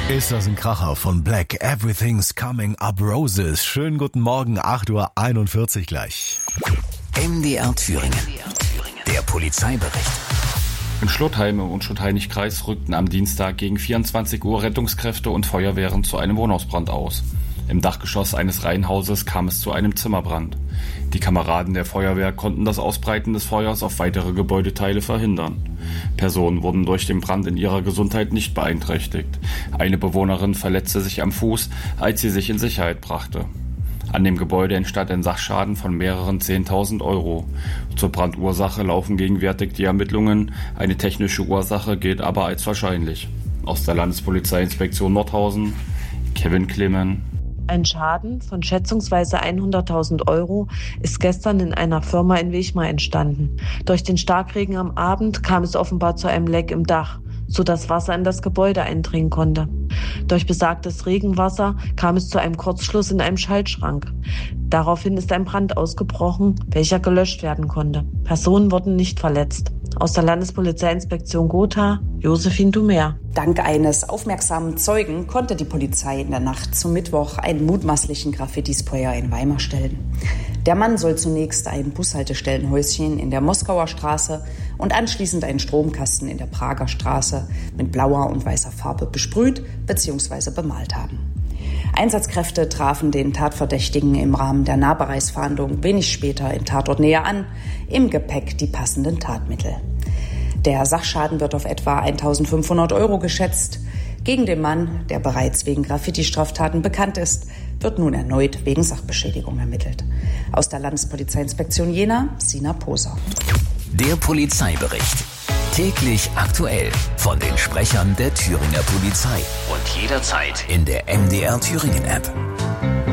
Ist das ein Kracher von Black? Everything's Coming Up Roses. Schönen guten Morgen, 8:41 Uhr gleich. MDR Thüringen. Der Polizeibericht. In Schlotheim im Unschuld-Heinig-Kreis rückten am Dienstag gegen 24 Uhr Rettungskräfte und Feuerwehren zu einem Wohnhausbrand aus. Im Dachgeschoss eines Reihenhauses kam es zu einem Zimmerbrand. Die Kameraden der Feuerwehr konnten das Ausbreiten des Feuers auf weitere Gebäudeteile verhindern. Personen wurden durch den Brand in ihrer Gesundheit nicht beeinträchtigt. Eine Bewohnerin verletzte sich am Fuß, als sie sich in Sicherheit brachte. An dem Gebäude entstand ein Sachschaden von mehreren 10.000 Euro. Zur Brandursache laufen gegenwärtig die Ermittlungen. Eine technische Ursache gilt aber als wahrscheinlich. Aus der Landespolizeiinspektion Nordhausen, Kevin Clemen. Ein Schaden von schätzungsweise 100.000 Euro ist gestern in einer Firma in Wechmar entstanden. Durch den Starkregen am Abend kam es offenbar zu einem Leck im Dach, sodass Wasser in das Gebäude eindringen konnte. Durch besagtes Regenwasser kam es zu einem Kurzschluss in einem Schaltschrank. Daraufhin ist ein Brand ausgebrochen, welcher gelöscht werden konnte. Personen wurden nicht verletzt. Aus der Landespolizeiinspektion Gotha, Josephine Dumer. Dank eines aufmerksamen Zeugen konnte die Polizei in der Nacht zum Mittwoch einen mutmaßlichen Graffiti-Sprayer in Weimar stellen. Der Mann soll zunächst ein Bushaltestellenhäuschen in der Moskauer Straße und anschließend einen Stromkasten in der Prager Straße mit blauer und weißer Farbe besprüht bzw. bemalt haben. Einsatzkräfte trafen den Tatverdächtigen im Rahmen der Nahbereichsfahndung wenig später im Tatortnähe an, im Gepäck die passenden Tatmittel. Der Sachschaden wird auf etwa 1.500 Euro geschätzt. Gegen den Mann, der bereits wegen Graffiti-Straftaten bekannt ist, wird nun erneut wegen Sachbeschädigung ermittelt. Aus der Landespolizeiinspektion Jena, Sina Poser. Der Polizeibericht. Täglich aktuell von den Sprechern der Thüringer Polizei und jederzeit in der MDR Thüringen App.